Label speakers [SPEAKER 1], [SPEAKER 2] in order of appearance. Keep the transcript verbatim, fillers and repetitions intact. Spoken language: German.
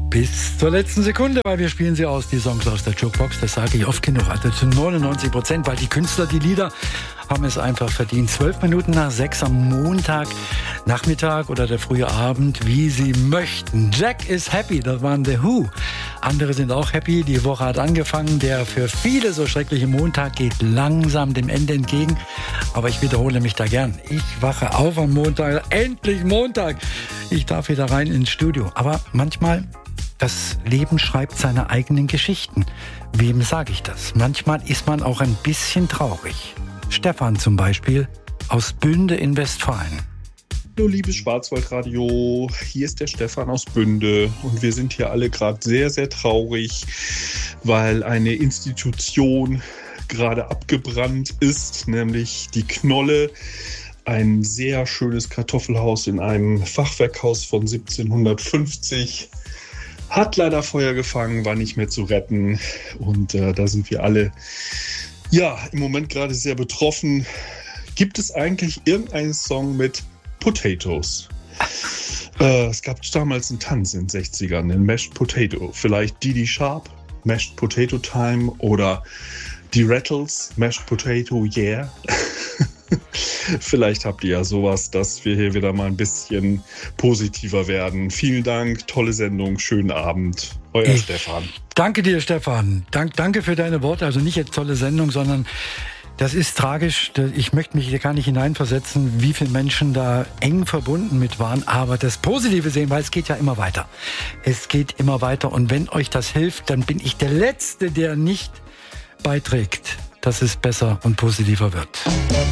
[SPEAKER 1] Bis zur letzten Sekunde, weil wir spielen sie aus, die Songs aus der Jukebox. Das sage ich oft genug, also zu neunundneunzig Prozent, weil die Künstler, die Lieder, haben es einfach verdient. Zwölf Minuten nach sechs am Montag, Nachmittag oder der frühe Abend, wie Sie möchten. Jack is happy, das waren The Who. Andere sind auch happy, die Woche hat angefangen. Der für viele so schreckliche Montag geht langsam dem Ende entgegen. Aber ich wiederhole mich da gern. Ich wache auf am Montag, endlich Montag. Ich darf wieder rein ins Studio. Aber manchmal, das Leben schreibt seine eigenen Geschichten. Wem sage ich das? Manchmal ist man auch ein bisschen traurig. Stefan zum Beispiel aus Bünde in Westfalen.
[SPEAKER 2] Hallo liebes Schwarzwaldradio, hier ist der Stefan aus Bünde und wir sind hier alle gerade sehr, sehr traurig, weil eine Institution gerade abgebrannt ist, nämlich die Knolle. Ein sehr schönes Kartoffelhaus in einem Fachwerkhaus von siebzehnhundertfünfzig. Hat leider Feuer gefangen, war nicht mehr zu retten und äh, da sind wir alle ja im Moment gerade sehr betroffen. Gibt es eigentlich irgendeinen Song mit Potatoes? äh, es gab damals einen Tanz in den sechzigern, den Mashed Potato. Vielleicht Didi Sharp, Mashed Potato Time oder die Rattles, Mashed Potato, yeah. Vielleicht habt ihr ja sowas, dass wir hier wieder mal ein bisschen positiver werden. Vielen Dank, tolle Sendung, schönen Abend. Euer ich Stefan.
[SPEAKER 1] Danke dir, Stefan. Dank, danke für deine Worte. Also nicht jetzt tolle Sendung, sondern das ist tragisch. Ich möchte mich hier gar nicht hineinversetzen, wie viele Menschen da eng verbunden mit waren. Aber das Positive sehen, weil es geht ja immer weiter. Es geht immer weiter. Und wenn euch das hilft, dann bin ich der Letzte, der nicht beiträgt, dass es besser und positiver wird.